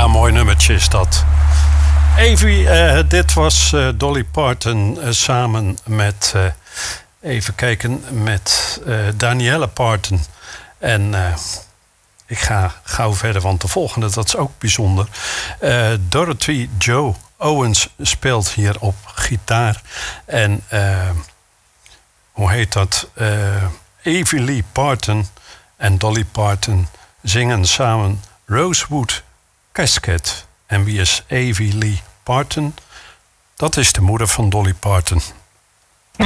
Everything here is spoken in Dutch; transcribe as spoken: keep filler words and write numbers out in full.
Ja, mooi nummertje is dat. Evie, uh, dit was uh, Dolly Parton uh, samen met, uh, even kijken, met uh, Danielle Parton. En uh, ik ga gauw verder, want de volgende, dat is ook bijzonder. Uh, Dorothy Jo Owens speelt hier op gitaar. En uh, hoe heet dat? Uh, Evie Lee Parton en Dolly Parton zingen samen Rosewood Casket. En wie is Evie Lee Parton? Dat is de moeder van Dolly Parton.